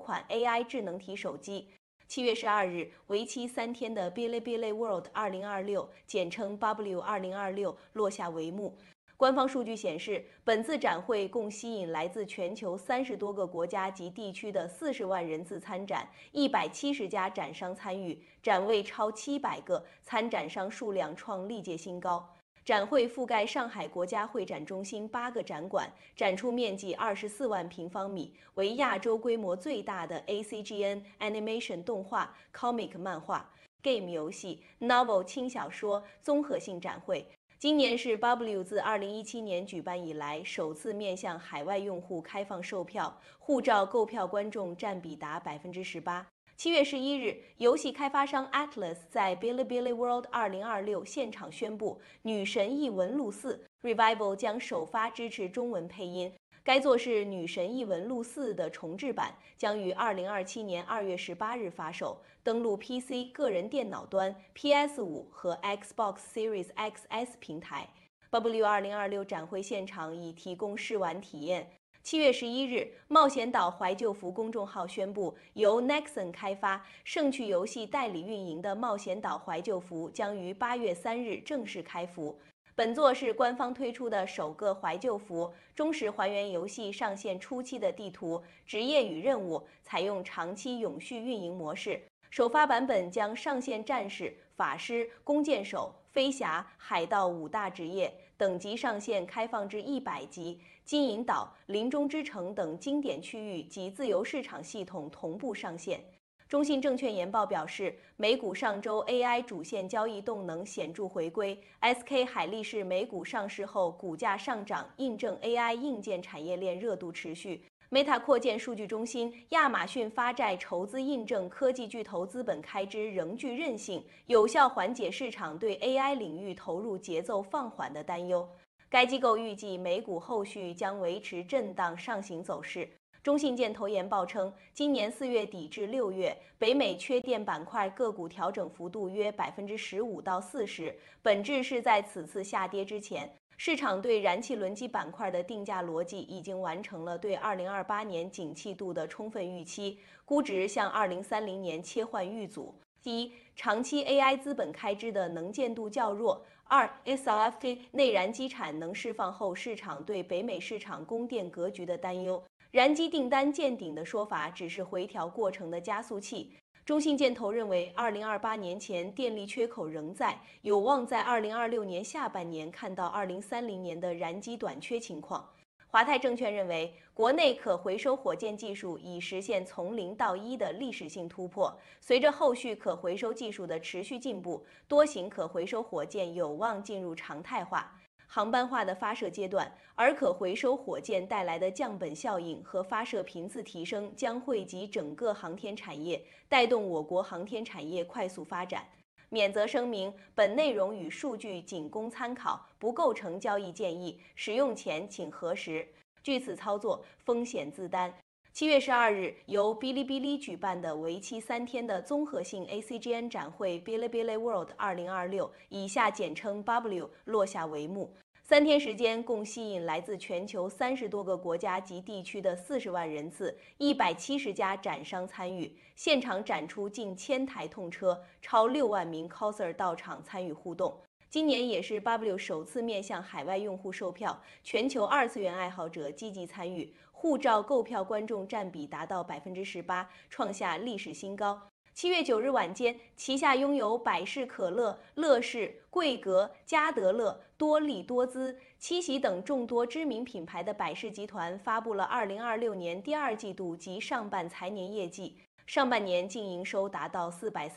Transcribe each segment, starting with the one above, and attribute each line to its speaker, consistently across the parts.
Speaker 1: 款 AI 智能体手机。7月12日，为期3天的 Bilibili World 2026，简称 W 2026落下帷幕。官方数据显示，本次展会共吸引来自全球30多个国家及地区的40万人次参展，170家展商参与，展位超700个，参展商数量创历届新高。展会覆盖上海国家会展中心8个展馆，展出面积24万平方米，为亚洲规模最大的 ACGN Animation 动画、Comic 漫画、Game 游戏、Novel 轻小说综合性展会。今年是 W 自2017年举办以来首次面向海外用户开放售票，护照购票观众占比达18%。7月11日，游戏开发商 Atlas 在 Bilibili World 2026现场宣布，《女神异闻录4》Revival 将首发支持中文配音。该作是《女神异闻录4》的重制版，将于2027年2月18日发售，登陆 PC 个人电脑端、PS5 和 Xbox Series XS 平台。W 2026展会现场已提供试玩体验。7月11日，冒险岛怀旧服公众号宣布，由 Nexon 开发、盛趣游戏代理运营的冒险岛怀旧服将于8月3日正式开服。本作是官方推出的首个怀旧服，忠实还原游戏上线初期的地图、职业与任务，采用长期永续运营模式。首发版本将上线战士、法师、弓箭手、飞侠、海盗5大职业，等级上限开放至100级。金银岛、林中之城等经典区域及自由市场系统同步上线。中信证券研报表示，美股上周 AI 主线交易动能显著回归 ，SK 海力士美股上市后股价上涨，印证 AI 硬件产业链热度持续。Meta 扩建数据中心，亚马逊发债筹资印证科技巨头资本开支仍具韧性，有效缓解市场对 AI 领域投入节奏放缓的担忧。该机构预计美股后续将维持震荡上行走势。中信建投研报称，今年4月底至6月，北美缺电板块个股调整幅度约15%到40%，本质是在此次下跌之前，市场对燃气轮机板块的定价逻辑已经完成了对2028年景气度的充分预期，估值向2030年切换预组。第一，长期 AI 资本开支的能见度较弱；2 ，SLFK 内燃机产能释放后，市场对北美市场供电格局的担忧。燃机订单见顶的说法只是回调过程的加速器。中信建投认为，2028年前电力缺口仍在，有望在2026年下半年看到2030年的燃机短缺情况。华泰证券认为，国内可回收火箭技术已实现从0到1的历史性突破，随着后续可回收技术的持续进步，多型可回收火箭有望进入常态化、航班化的发射阶段，而可回收火箭带来的降本效应和发射频次提升将惠及整个航天产业，带动我国航天产业快速发展。免责声明：本内容与数据仅供参考，不构成交易建议，使用前请核实。据此操作，风险自担。7月12日，由哔哩哔哩举办的为期3天的综合性 ACGN 展会 Bilibili World 2026，以下简称 W， 落下帷幕。3天时间，共吸引来自全球30多个国家及地区的40万人次，170家展商参与，现场展出近1000台痛车，超6万名 coser 到场参与互动。今年也是 W 首次面向海外用户售票，全球2次元爱好者积极参与，护照购票观众占比达到18%，创下历史新高。7月9日晚间，旗下拥有百事可乐、乐事、桂格、嘉德乐、多力多滋、七喜等众多知名品牌的百事集团发布了2026年第2季度及上半财年业绩。上半年净营收达到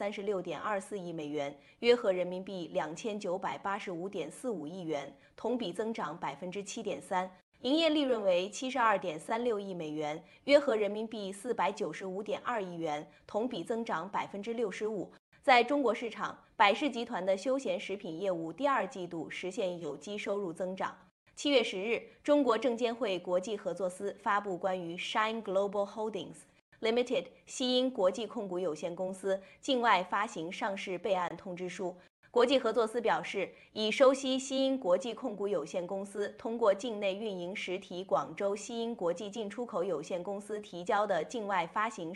Speaker 1: 436.24亿美元，约合人民币2985.45亿元，同比增长7.3%。营业利润为72.36亿美元，约合人民币495.2亿元，同比增长65%。在中国市场，百事集团的休闲食品业务第2季度实现有机收入增长。7月10日，中国证监会国际合作司发布关于 Shine Global Holdings Limited 西英国际控股有限公司境外发行上市备案通知书。国际合作司表示，已收悉西英国际控股有限公司通过境内运营实体广州西英国际进出口有限公司提交的境外发行